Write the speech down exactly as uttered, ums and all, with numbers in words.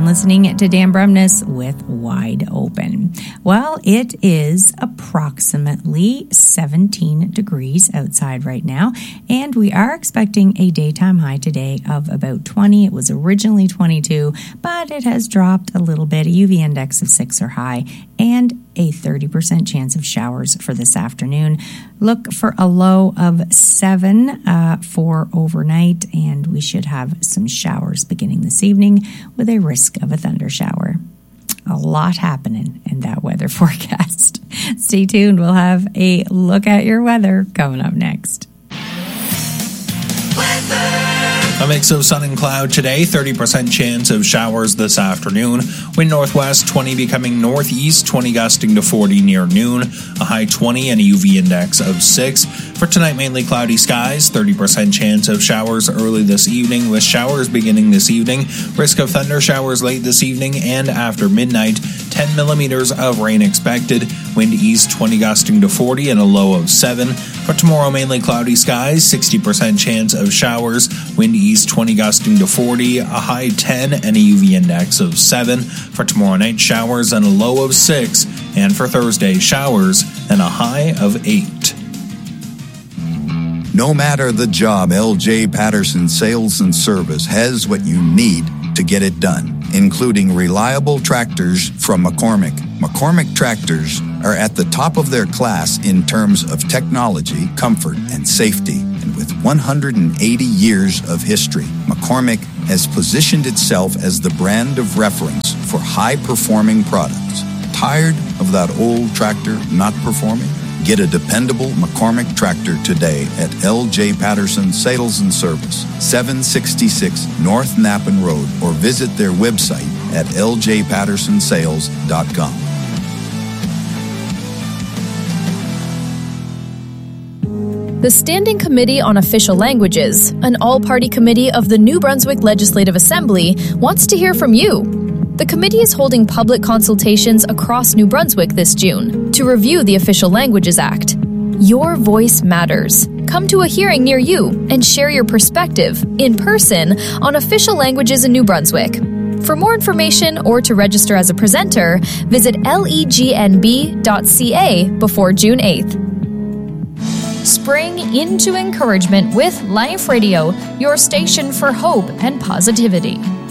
been listening to Dan Bremnes with Wide Open. Well, it is approximately seventeen degrees outside right now, and we are expecting a daytime high today of about twenty. It was originally twenty-two, but it has dropped a little bit. A U V index of six or high, and a thirty percent chance of showers for this afternoon. Look for a low of seven uh, for overnight, and we should have some showers beginning this evening with a risk of a thunder shower. A lot happening in that weather forecast. Stay tuned. We'll have a look at your weather coming up next. A mix of sun and cloud today, thirty percent chance of showers this afternoon. Wind northwest, twenty becoming northeast, twenty gusting to forty near noon. A high twenty and a U V index of six. For tonight, mainly cloudy skies, thirty percent chance of showers early this evening, with showers beginning this evening. Risk of thunder showers late this evening and after midnight. ten millimeters of rain expected. Wind east, twenty gusting to forty and a low of seven. For tomorrow, mainly cloudy skies, sixty percent chance of showers. Wind east, twenty gusting to forty, a high ten and a U V index of seven. For tomorrow night, showers and a low of six. And for Thursday, showers and a high of eight. No matter the job, L J Patterson Sales and Service has what you need to get it done, including reliable tractors from McCormick. McCormick tractors are at the top of their class in terms of technology, comfort, and safety. And with one hundred eighty years of history, McCormick has positioned itself as the brand of reference for high-performing products. Tired of that old tractor not performing? Get a dependable McCormick tractor today at L J Patterson Sales and Service, seven sixty-six North Nappen Road, or visit their website at l j patterson sales dot com. The Standing Committee on Official Languages, an all-party committee of the New Brunswick Legislative Assembly, wants to hear from you. The committee is holding public consultations across New Brunswick this June to review the Official Languages Act. Your voice matters. Come to a hearing near you and share your perspective in person on official languages in New Brunswick. For more information or to register as a presenter, visit legnb dot c a before June eighth. Spring into encouragement with Life Radio, your station for hope and positivity.